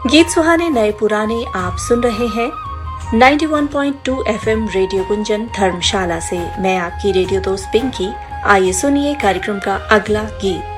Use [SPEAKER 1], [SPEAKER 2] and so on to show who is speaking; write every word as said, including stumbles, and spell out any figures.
[SPEAKER 1] गीत सुहाने नए पुराने आप सुन रहे हैं इक्यानवे पॉइंट दो एफएम रेडियो गुंजन धर्मशाला से। मैं आपकी रेडियो दोस्त पिंकी। आइए सुनिए कार्यक्रम का अगला गीत।